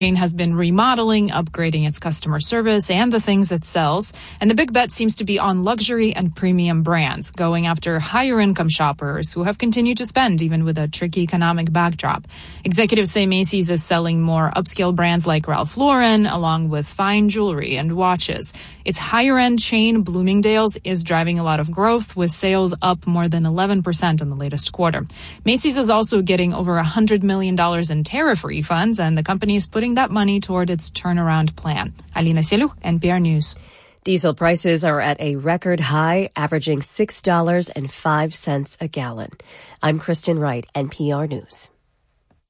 has been remodeling, upgrading its customer service and the things it sells. And the big bet seems to be on luxury and premium brands, going after higher income shoppers who have continued to spend even with a tricky economic backdrop. Executives say Macy's is selling more upscale brands like Ralph Lauren, along with fine jewelry and watches. Its higher end chain, Bloomingdale's, is driving a lot of growth, with sales up more than 11% in the latest quarter. Macy's is also getting over $100 million in tariff refunds, and the company is putting that money toward its turnaround plan. Alina Selu, NPR News. Diesel prices are at a record high, averaging $6.05 a gallon. I'm Kristen Wright, NPR News.